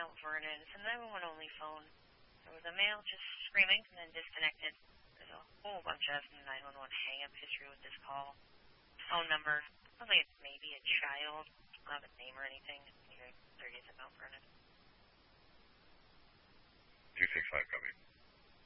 Mount Vernon. It's a 911 only phone. There was a male just screaming and then disconnected. There's a whole bunch of 911 hang-up history with this call. Phone number. Sounds like it's maybe a child. I don't have a name or anything. Anyway,